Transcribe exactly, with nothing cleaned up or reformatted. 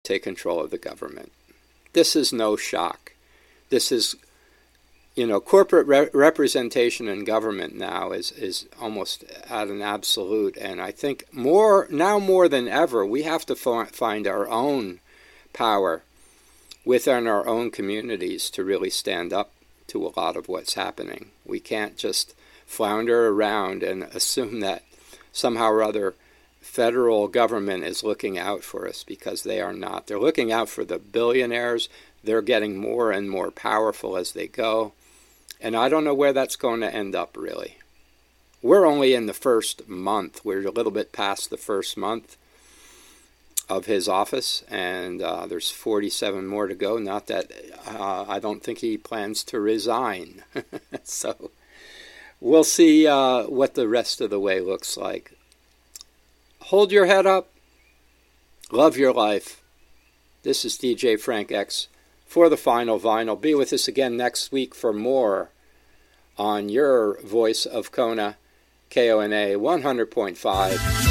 take control of the government. This is no shock. This is, you know, corporate re- representation in government now is, is almost at an absolute. And I think more now more than ever, we have to f- find our own power within our own communities to really stand up to a lot of what's happening. We can't just flounder around and assume that somehow or other federal government is looking out for us, because they are not. They're looking out for the billionaires. They're getting more and more powerful as they go. And I don't know where that's going to end up, really. We're only in the first month. We're a little bit past the first month of his office, and uh, there's forty-seven more to go. Not that uh, I don't think he plans to resign. So we'll see uh, what the rest of the way looks like. Hold your head up. Love your life. This is D J Frank X for the Final Vinyl. Be with us again next week for more on your voice of Kona, K O N A one hundred point five.